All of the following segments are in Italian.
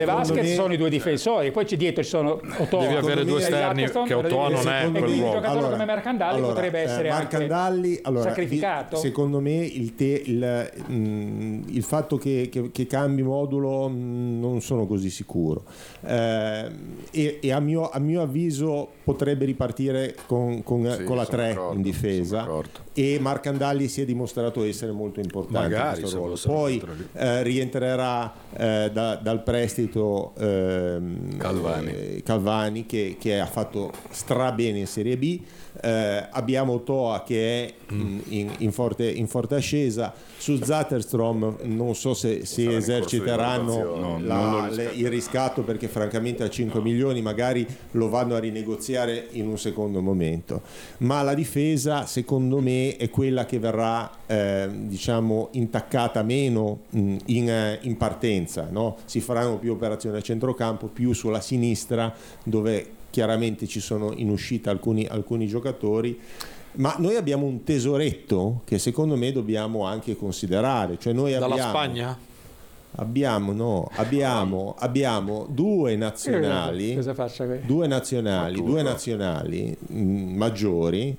Vasquez sono i due difensori, poi dietro ci sono Otoa. Devi avere due esterni, che Otoa non è quel ruolo. Un giocatore come Marcandalli potrebbe essere Marcandalli, anche sacrificato. Secondo me il fatto che cambi modulo non sono così sicuro, e a mio avviso potrebbe ripartire con la 3 in difesa, e Marcandalli si è dimostrato essere molto importante in questo ruolo. Poi rientrerà dal prestito Calvani che ha fatto strabene in Serie B. Abbiamo Toa che è in forte ascesa. Su Zetterstrom non so se eserciteranno il riscatto, perché francamente a 5 milioni magari lo vanno a rinegoziare in un secondo momento, ma la difesa secondo me è quella che verrà intaccata meno in partenza, no? Si faranno più operazioni a centrocampo, più sulla sinistra, dove chiaramente ci sono in uscita alcuni giocatori, ma noi abbiamo un tesoretto che secondo me dobbiamo anche considerare, cioè noi dalla Spagna? Abbiamo due nazionali maggiori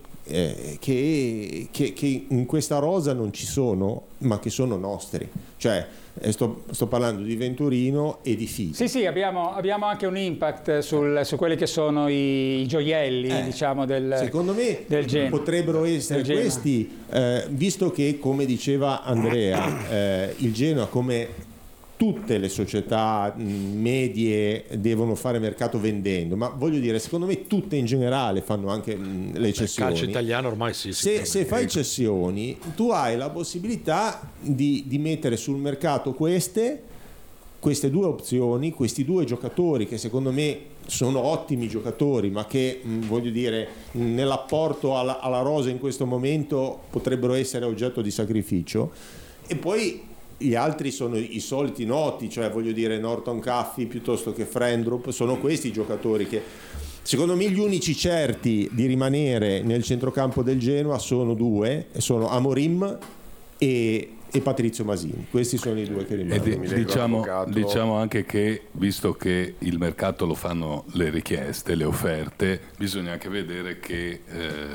che in questa rosa non ci sono, ma che sono nostri, cioè sto parlando di Venturino e di Figo. Sì, abbiamo anche un impact su quelli che sono i gioielli, secondo me potrebbero essere questi, visto che, come diceva Andrea, il Genoa, come tutte le società medie, devono fare mercato vendendo, ma voglio dire, secondo me tutte in generale fanno anche le cessioni. Il calcio italiano ormai sì. Se fai cessioni, tu hai la possibilità di mettere sul mercato queste due opzioni, questi due giocatori che secondo me sono ottimi giocatori, ma che voglio dire, nell'apporto alla rosa in questo momento potrebbero essere oggetto di sacrificio. E poi gli altri sono i soliti noti, cioè voglio dire Norton Caffey piuttosto che Frendrup, sono questi i giocatori che secondo me gli unici certi di rimanere nel centrocampo del Genoa sono due, sono Amorim e Patrizio Masini. Questi sono i due che rimangono. Diciamo anche che, visto che il mercato lo fanno le richieste, le offerte, bisogna anche vedere che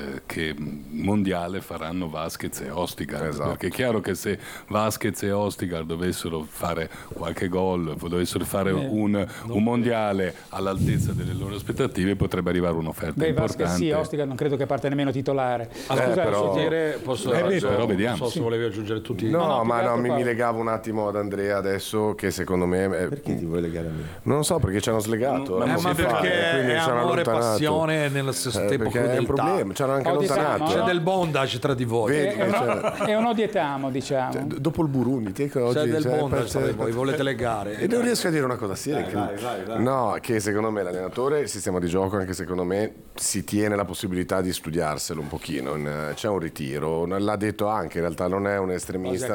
mondiale faranno Vasquez e Ostigar, perché è chiaro che se Vasquez e Ostigar dovessero fare qualche gol, dovessero fare un mondiale all'altezza delle loro aspettative, potrebbe arrivare un'offerta importante. Vasquez sì, Ostigar non credo che parte nemmeno titolare. Però vediamo. Non so se volevi aggiungere tutti. No, mi legavo un attimo ad Andrea adesso, che secondo me perché ti vuoi legare a me? Non lo so, perché ci hanno slegato, ma perché è amore e passione nello stesso tempo, perché è un problema, ci hanno anche allontanato. C'è del bondage tra di voi. E un odietamo, diciamo, dopo il Burundi c'è del bondage tra di voi, volete legare, e non riesco a dire una cosa seria. No, che secondo me l'allenatore, il sistema di gioco, anche secondo me si tiene la possibilità di studiarselo un pochino. C'è un ritiro, l'ha detto anche, in realtà non è un estremista,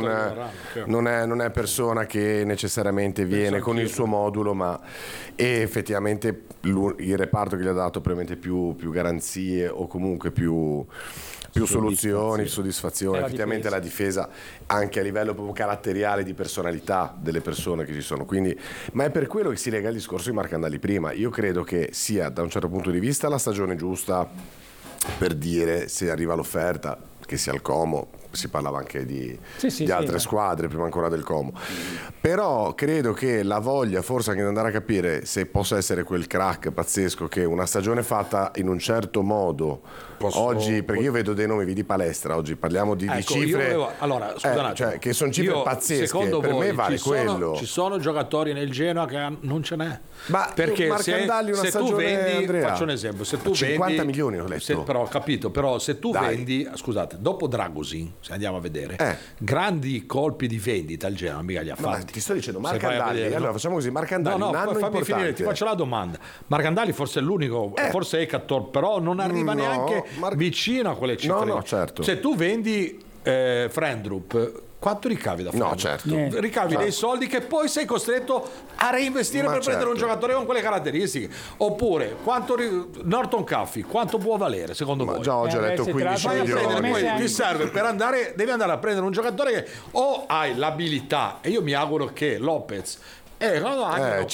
non è persona che necessariamente viene con il suo modulo, ma effettivamente il reparto che gli ha dato probabilmente più garanzie, o comunque più soluzioni, soddisfazione. Effettivamente la difesa, anche a livello proprio caratteriale, di personalità delle persone che ci sono, quindi, ma è per quello che si lega il discorso di Marcandalli prima. Io credo che sia, da un certo punto di vista, la stagione giusta per dire se arriva l'offerta, che sia il Como. Si parlava anche di altre squadre prima ancora del Como, però credo che la voglia forse anche di andare a capire se possa essere quel crack pazzesco che una stagione fatta in un certo modo oggi, perché io vedo dei nomi, vedi Palestra, oggi parliamo di cifre, allora scusa cioè, che sono cifre pazzesche, per me vale quello. Ci sono giocatori nel Genoa che non ce n'è, ma perché se tu vendi, Andrea, faccio un esempio, se tu 50 vendi, milioni ho letto, però ho capito, però se tu vendi, scusate, dopo Dragosin, se andiamo a vedere, grandi colpi di vendita al Genoa mica li ha fatti. Ti sto dicendo Marcandalli, allora facciamo così, Marcandalli un anno fammi finire, ti faccio la domanda. Marcandalli forse è l'unico, forse è Cator, però non arriva neanche vicino a quelle cifre. No, certo. Se tu vendi Frendrup, quanto ricavi da fare? No, certo. Ricavi dei soldi che poi sei costretto a reinvestire per prendere un giocatore con quelle caratteristiche. Oppure Norton Caffey quanto può valere secondo voi? Già oggi ho letto 15 milioni. Ti serve devi andare a prendere un giocatore che o hai l'abilità, e io mi auguro che Lopez